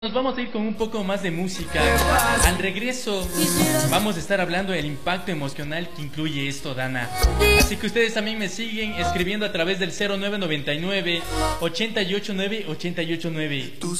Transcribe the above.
Nos vamos a ir con un poco más de música. Al regreso vamos a estar hablando del impacto emocional que incluye esto, Dana. Así que ustedes también me siguen escribiendo a través del 0999 889 889.